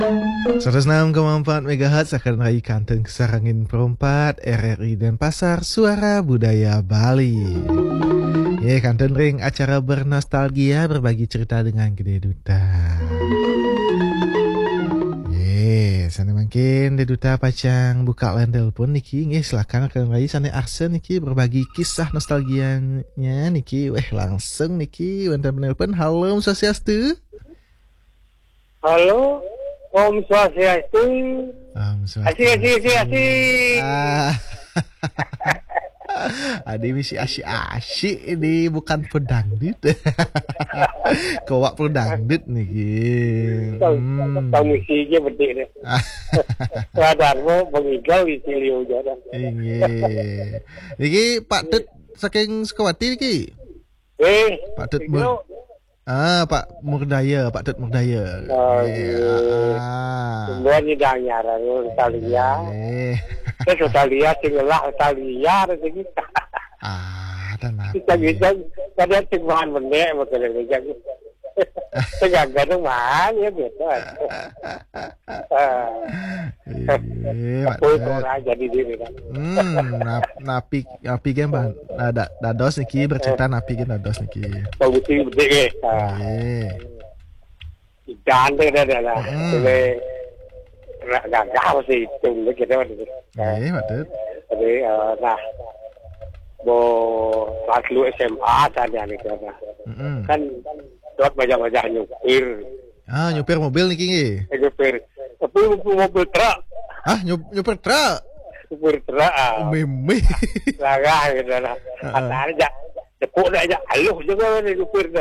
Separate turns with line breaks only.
106,4 MHz akan raih Kanten Kesarangin Perempat RRI Denpasar Suara Budaya Bali. Kanten ring acara bernostalgia berbagi cerita dengan Gede Duta. Sana mungkin Gede Duta pacang buka line telepon niki. Silakan akan raih sana Arsen niki berbagi kisah nostalgianya niki. Langsung niki wanita menelpon. Halo Swastiastu.
Halo, Om Swastiastu. Asik.
Adi misi asyik ini bukan pedangdut. Kowak pedangdut nih.
Tahu misinya betul deh. Radarmu mengigal di Cilio jalan.
Niki Pak Dut saking Sukawati niki. Pak Dut Pak Murdaya, Pak Dut Murdaya.
Semua ni dah nyaran Italia. Saya Italia tinggal Italia rezeki.
Tanah.
Kita kadang tinggalan benek macam ni jadi. Tegak dong man ya gitu. Apa orang jadi diri kan.
Napi kan bang. Dados niki bercerita napi kan dados niki.
Bagus sih betul Ikan dah. Boleh gagal sih itu gitu.
Betul.
Jadi nah kelas lu SMA tadi ni kan dot banyak nyupir.
Nyupir mobil niki.
Nyupir. Tapi mobil truk.
Nyupir truk.
Nyupir truk.
Meme.
Lagah gitu lah. Asalnya tepuk dah aja. Aluh juga ni nyupir.